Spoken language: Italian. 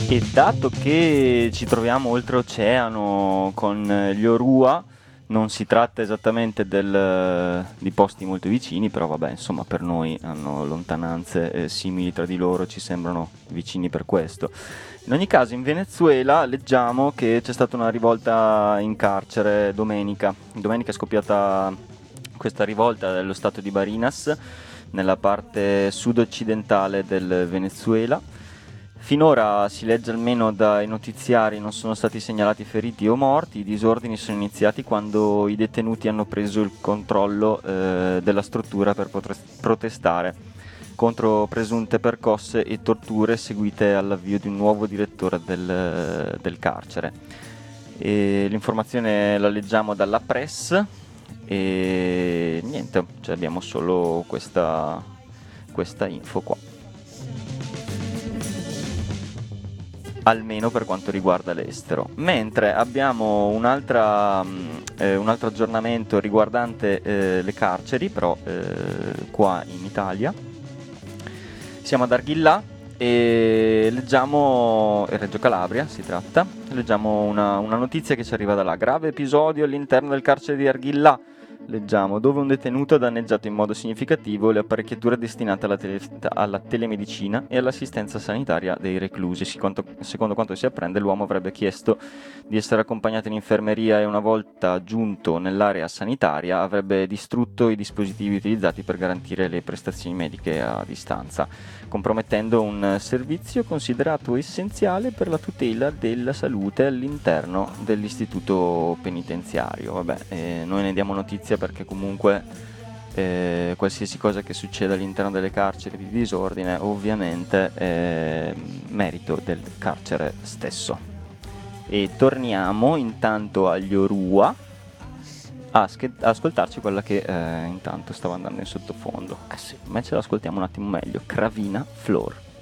E dato che ci troviamo oltreoceano con gli Orua, non si tratta esattamente di posti molto vicini, però vabbè, insomma, per noi hanno lontananze simili tra di loro, ci sembrano vicini per questo. In ogni caso, in Venezuela leggiamo che c'è stata una rivolta in carcere domenica. Domenica è scoppiata questa rivolta dello stato di Barinas, nella parte sud-occidentale del Venezuela. Finora si legge almeno dai notiziari non sono stati segnalati feriti o morti, i disordini sono iniziati quando i detenuti hanno preso il controllo della struttura per protestare contro presunte percosse e torture seguite all'avvio di un nuovo direttore del carcere. E l'informazione la leggiamo dalla press e niente, cioè abbiamo solo questa info qua. Almeno per quanto riguarda l'estero. Mentre abbiamo un altro aggiornamento riguardante le carceri, però qua in Italia. Siamo ad Arghillà e leggiamo, Reggio Calabria si tratta, leggiamo una notizia che ci arriva da là. Grave episodio all'interno del carcere di Arghillà. Leggiamo, dove un detenuto ha danneggiato in modo significativo le apparecchiature destinate alla telemedicina e all'assistenza sanitaria dei reclusi. Secondo quanto si apprende, l'uomo avrebbe chiesto di essere accompagnato in infermeria e una volta giunto nell'area sanitaria avrebbe distrutto i dispositivi utilizzati per garantire le prestazioni mediche a distanza, compromettendo un servizio considerato essenziale per la tutela della salute all'interno dell'istituto penitenziario. Vabbè, noi ne diamo notizia perché comunque qualsiasi cosa che succeda all'interno delle carceri di disordine ovviamente è merito del carcere stesso. E torniamo intanto agli Orua a ascoltarci quella che intanto stava andando in sottofondo. Sì, ma ce l'ascoltiamo un attimo meglio. Cravina Floor.